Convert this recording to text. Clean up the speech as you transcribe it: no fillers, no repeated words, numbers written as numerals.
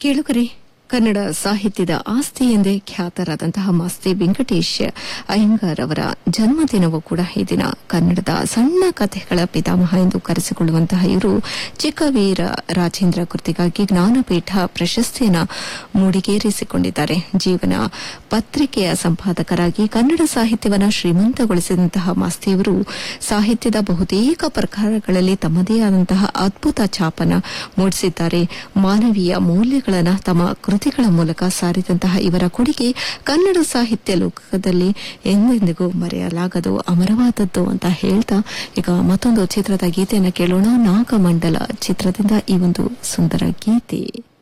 ಕೇಳುಗರೆ, ಕನ್ನಡ ಸಾಹಿತ್ಯದ ಆಸ್ತಿ ಎಂದೇ ಖ್ಯಾತರಾದಂತಹ ಮಾಸ್ತಿ ವೆಂಕಟೇಶ್ ಅಯ್ಯಂಗಾರ್ ಅವರ ಜನ್ಮದಿನವೂ ಕೂಡ ಈ ದಿನ. ಕನ್ನಡದ ಸಣ್ಣ ಕಥೆಗಳ ಪಿತಾಮಹ ಎಂದು ಕರೆಸಿಕೊಳ್ಳುವಂತಹ ಇವರು ಚಿಕ್ಕವೀರ ರಾಜೇಂದ್ರ ಕೃತಿಗಾಗಿ ಜ್ಞಾನಪೀಠ ಪ್ರಶಸ್ತಿಯನ್ನು ಮುಡಿಗೇರಿಸಿಕೊಂಡಿದ್ದಾರೆ. ಜೀವನ ಪತ್ರಿಕೆಯ ಸಂಪಾದಕರಾಗಿ ಕನ್ನಡ ಸಾಹಿತ್ಯವನ್ನು ಶ್ರೀಮಂತಗೊಳಿಸಿದಂತಹ ಮಾಸ್ತಿಯವರು ಸಾಹಿತ್ಯದ ಬಹುತೇಕ ಪ್ರಕಾರಗಳಲ್ಲಿ ತಮ್ಮದೇ ಆದಂತಹ ಅದ್ಭುತ ಛಾಪನ್ನು ಮೂಡಿಸಿದ್ದಾರೆ. ಮಾನವೀಯ ಮೌಲ್ಯಗಳನ್ನು ತಮ್ಮ ಕೃತಿಗಳ ಮೂಲಕ ಸಾರಿದಂತಹ ಇವರ ಕೊಡುಗೆ ಕನ್ನಡ ಸಾಹಿತ್ಯ ಲೋಕದಲ್ಲಿ ಎಂದೆಂದಿಗೂ ಮರೆಯಲಾಗದು, ಅಮರವಾದದ್ದು ಅಂತ ಹೇಳ್ತಾ ಈಗ ಮತ್ತೊಂದು ಚಿತ್ರದ ಗೀತೆಯನ್ನು ಕೇಳೋಣ. ನಾಗಮಂಡಲ ಚಿತ್ರದಿಂದ ಈ ಒಂದು ಸುಂದರ ಗೀತೆ.